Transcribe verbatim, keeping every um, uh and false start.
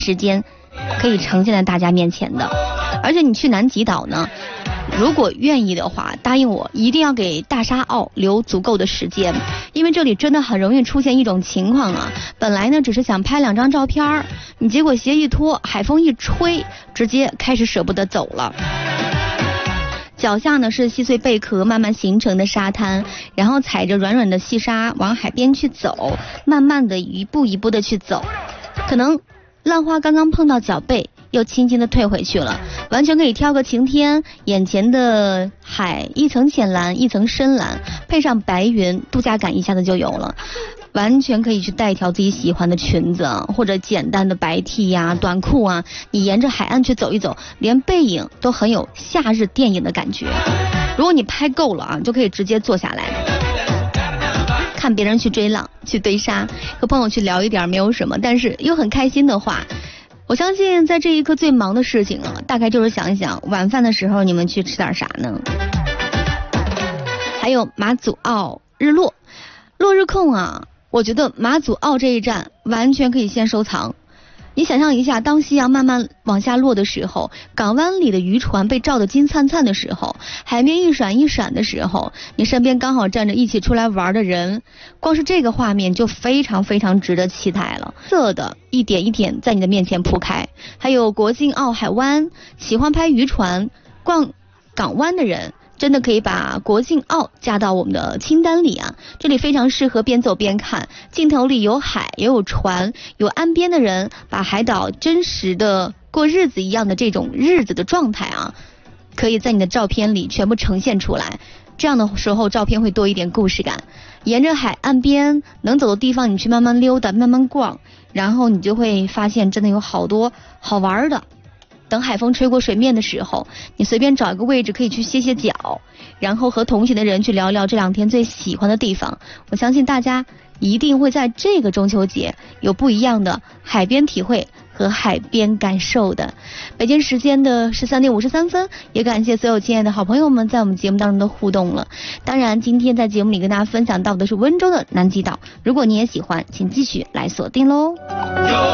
时间可以呈现在大家面前的。而且你去南极岛呢，如果愿意的话，答应我一定要给大沙澳留足够的时间，因为这里真的很容易出现一种情况啊，本来呢只是想拍两张照片，你结果鞋一脱，海风一吹，直接开始舍不得走了。脚下呢是细碎贝壳慢慢形成的沙滩，然后踩着软软的细沙往海边去走，慢慢的一步一步的去走，可能浪花刚刚碰到脚背，又轻轻的退回去了，完全可以挑个晴天，眼前的海一层浅蓝一层深蓝，配上白云，度假感一下子就有了。完全可以去带一条自己喜欢的裙子，或者简单的白 T 呀、短裤啊，你沿着海岸去走一走，连背影都很有夏日电影的感觉。如果你拍够了啊，就可以直接坐下来看别人去追浪、去堆沙，和朋友去聊一点没有什么，但是又很开心的话，我相信在这一刻最忙的事情啊，大概就是想一想晚饭的时候你们去吃点啥呢？还有马祖澳日落，落日控啊，我觉得马祖澳这一站完全可以先收藏。你想象一下，当夕阳慢慢往下落的时候，港湾里的渔船被照得金灿灿的时候，海面一闪一闪的时候，你身边刚好站着一起出来玩的人，光是这个画面就非常非常值得期待了。色的一点一点在你的面前铺开，还有国境澳海湾，喜欢拍渔船逛港湾的人真的可以把国境澳加到我们的清单里啊！这里非常适合边走边看，镜头里有海也有船，有岸边的人把海岛真实的过日子一样的这种日子的状态啊，可以在你的照片里全部呈现出来。这样的时候照片会多一点故事感。沿着海岸边能走的地方你去慢慢溜达慢慢逛，然后你就会发现真的有好多好玩的。等海风吹过水面的时候，你随便找一个位置可以去歇歇脚，然后和同行的人去聊聊这两天最喜欢的地方。我相信大家一定会在这个中秋节有不一样的海边体会和海边感受的。北京时间的十三点五十三分，也感谢所有亲爱的好朋友们在我们节目当中的互动了。当然今天在节目里跟大家分享到的是温州的南极岛，如果你也喜欢，请继续来锁定喽。